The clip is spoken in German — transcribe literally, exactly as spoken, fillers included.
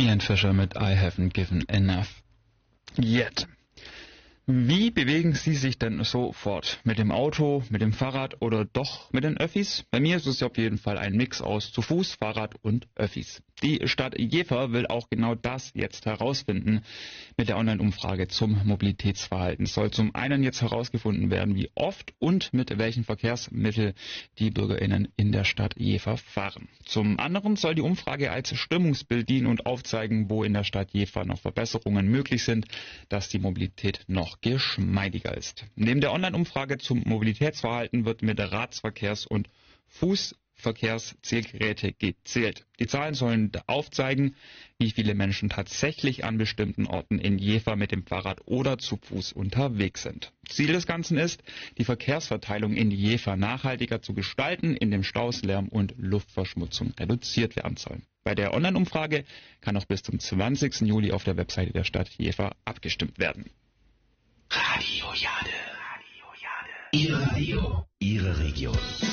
Ian Fischer mit I haven't given enough yet. Wie bewegen Sie sich denn so fort? Mit dem Auto, mit dem Fahrrad oder doch mit den Öffis? Bei mir ist es auf jeden Fall ein Mix aus zu Fuß, Fahrrad und Öffis. Die Stadt Jever will auch genau das jetzt herausfinden. Mit der Online-Umfrage zum Mobilitätsverhalten soll zum einen jetzt herausgefunden werden, wie oft und mit welchen Verkehrsmitteln die BürgerInnen in der Stadt Jever fahren. Zum anderen soll die Umfrage als Stimmungsbild dienen und aufzeigen, wo in der Stadt Jever noch Verbesserungen möglich sind, dass die Mobilität noch geschmeidiger ist. Neben der Online-Umfrage zum Mobilitätsverhalten wird mit Radsverkehrs- und Fußverkehrszählgeräte gezählt. Die Zahlen sollen aufzeigen, wie viele Menschen tatsächlich an bestimmten Orten in Jever mit dem Fahrrad oder zu Fuß unterwegs sind. Ziel des Ganzen ist, die Verkehrsverteilung in Jever nachhaltiger zu gestalten, indem Staus, Lärm und Luftverschmutzung reduziert werden sollen. Bei der Online-Umfrage kann noch bis zum zwanzigsten Juli auf der Webseite der Stadt Jever abgestimmt werden. Radio Jade. Radio Jade. Ihr Radio, Ihre Region.